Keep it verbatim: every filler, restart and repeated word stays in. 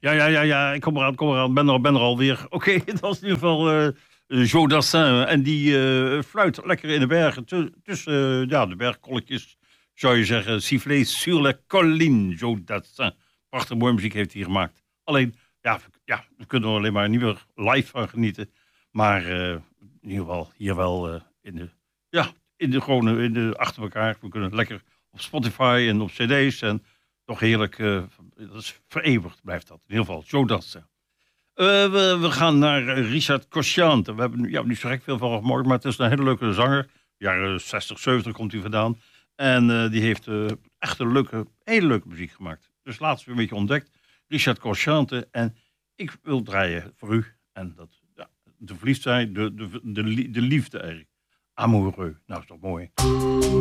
Ja, ja, ja, ja, ik kom eraan, kom eraan, ben er, ben er alweer. Oké, okay, het was in ieder geval uh, Joe Dassin. En die uh, fluit lekker in de bergen. Tussen uh, ja, de bergkolletjes, zou je zeggen. Sifflé sur la colline, Joe Dassin. Prachtig mooie muziek heeft hij gemaakt. Alleen, ja, ja, we kunnen er alleen maar niet meer live van genieten. Maar uh, in ieder geval hier wel uh, in de, ja, in de gewone, in de, achter elkaar. We kunnen lekker op Spotify en op cd's en toch heerlijk, uh, dat is vereeuwigd blijft dat. In ieder geval, Joe Dassin. Uh, we, we gaan naar Richard Cosciante. We hebben ja, niet zo gek veel van gehoord, maar het is een hele leuke zanger. Jaren zestig, zeventig komt hij vandaan. En uh, die heeft uh, echt een leuke, hele leuke muziek gemaakt. Dus laatst weer een beetje ontdekt. Richard Cosciante. En ik wil draaien voor u. En dat, ja, de verliefdheid, de, de, de, de liefde eigenlijk. Amoureux. Nou, is toch mooi.